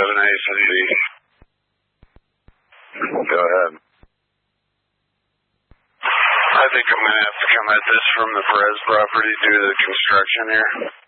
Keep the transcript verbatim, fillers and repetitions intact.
seven A fifty. Go ahead. I think I'm going to have to come at this from the Perez property due to the construction here.